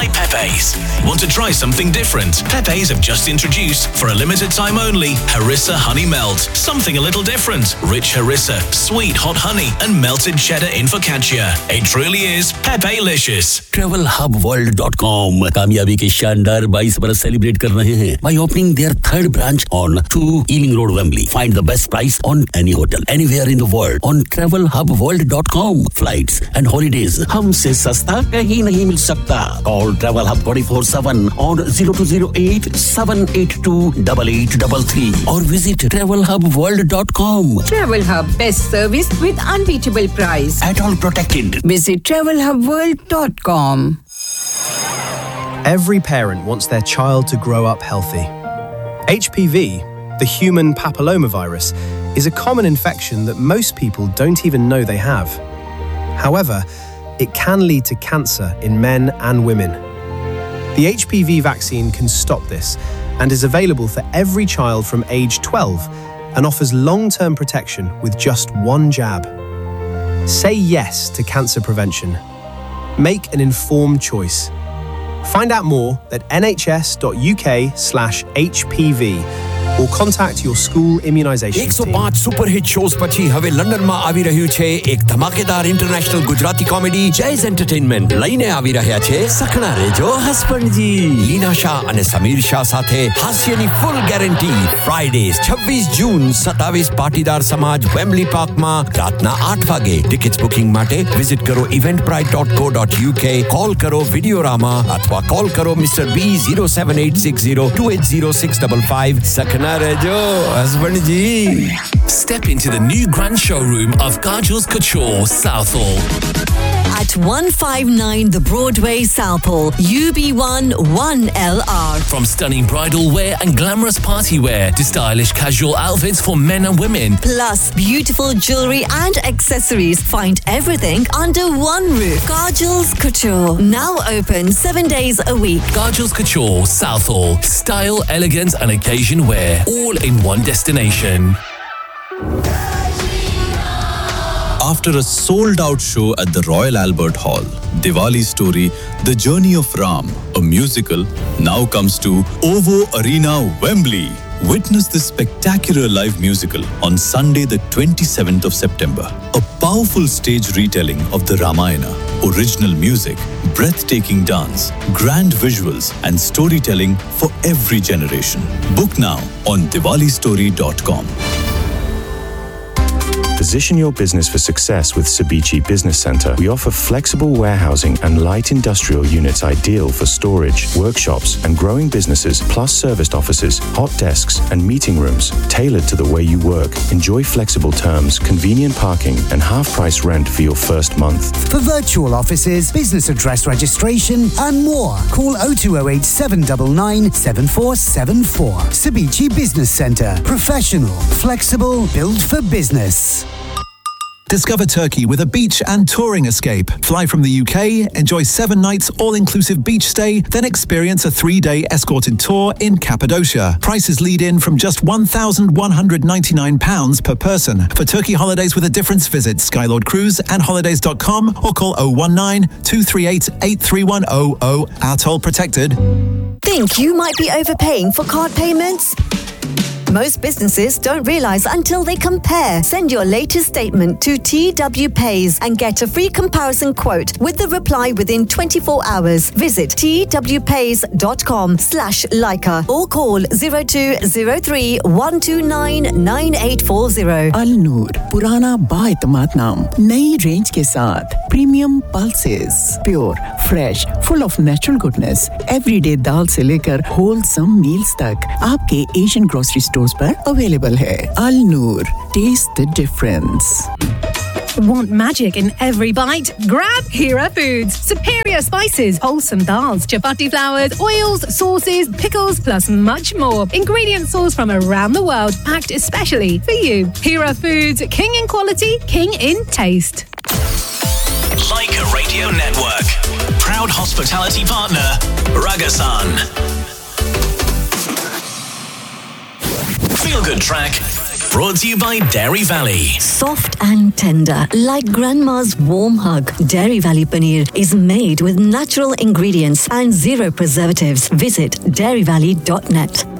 by Pepe's. Want to try something different? Pepe's have just introduced, for a limited time only, Harissa Honey Melt. Something a little different. Rich harissa, sweet hot honey, and melted cheddar in focaccia. It truly is Pepe-licious. TravelHubWorld.com कामयाबी के शानदार 22 बरस celebrate कर रहे हैं by opening their third branch on 2 Ealing Road, Wembley. Find the best price on any hotel anywhere in the world on TravelHubWorld.com. Flights and holidays हमसे सस्ता कहीं नहीं मिल सकता. Call Travel Hub 24/7 on 0208-782-8833 or visit TravelHubWorld.com. Travel Hub, best service with unbeatable price. At all protected. Visit TravelHubWorld.com. Every parent wants their child to grow up healthy. HPV, the human papillomavirus, is a common infection that most people don't even know they have. However, it can lead to cancer in men and women. The HPV vaccine can stop this and is available for every child from age 12 and offers long-term protection with just one jab. Say yes to cancer prevention. Make an informed choice. Find out more at nhs.uk/HPV or contact your school immunisation team. 105 super hit shows પછી હવે લંડનમાં આવી રહ્યું છે એક ધમાકેદાર international Gujarati comedy જૈઝ entertainment લઈને આવી રહ્યા છે સખણા રેજો હસબન્ડજી લીના શાહ અને સમીર શાહ સાથે હાસ્યની ફૂલ ગેરંટી ફ્રાઇડેઝ 26 જૂન 27 પાટીદાર સમાજ વેમ્બલી પાર્કમાં રાતના 8 વાગે ટિકિટ્સ બુકિંગ માટે વિઝિટ કરો eventbrite.co.uk કોલ કરો વિડિયોરામા અથવા કોલ કરો mister B 07860280655 સખણા Step into the new grand showroom of Kajal's Couture, Southall. At 159 The Broadway, Southall, UB1 1LR. From stunning bridal wear and glamorous party wear to stylish casual outfits for men and women. Plus beautiful jewellery and accessories. Find everything under one roof. Kajal's Couture. Now open 7 days a week. Kajal's Couture, Southall. Style, elegance and occasion wear. All in one destination. After a sold-out show at the Royal Albert Hall, Diwali Story, The Journey of Ram, a musical, now comes to OVO Arena, Wembley. Witness this spectacular live musical on Sunday the 27th of September. A powerful stage retelling of the Ramayana, original music, breathtaking dance, grand visuals and storytelling for every generation. Book now on diwalistory.com. Position your business for success with Cebici Business Centre. We offer flexible warehousing and light industrial units ideal for storage, workshops and growing businesses, plus serviced offices, hot desks and meeting rooms tailored to the way you work. Enjoy flexible terms, convenient parking and half-price rent for your first month. For virtual offices, business address registration and more, call 0208 799 7474. Cebici Business Centre. Professional, flexible, built for business. Discover Turkey with a beach and touring escape. Fly from the UK, enjoy 7 nights all-inclusive beach stay, then experience a 3-day escorted tour in Cappadocia. Prices lead in from just £1,199 per person. For Turkey holidays with a difference, visit Skylord Cruise and holidays.com or call 019 238 83100. Our toll protected. Think you might be overpaying for card payments? Most businesses don't realise until they compare. Send your latest statement to TW Pays and get a free comparison quote with the reply within 24 hours. Visit twpays.com/Leica or call 0203 129 9840. Al Noor, पुराना बाएतमाद नाम नई range के साथ premium pulses, pure, fresh, full of natural goodness, everyday दाल से लेकर wholesome meals तक आपके Asian grocery stores पर अवेलेबल है. Al Noor, taste the difference. Want magic in every bite? Grab Hira Foods. Superior spices, wholesome dals, chapati flours, oils, sauces, pickles, plus much more. Ingredients sourced from around the world, packed especially for you. Hira Foods, king in quality, king in taste. Leica Radio Network. Proud hospitality partner, Ragasan. Feel good track Brought to you by Dairy Valley. Soft and tender, like grandma's warm hug. Dairy Valley paneer is made with natural ingredients and zero preservatives. Visit dairyvalley.net.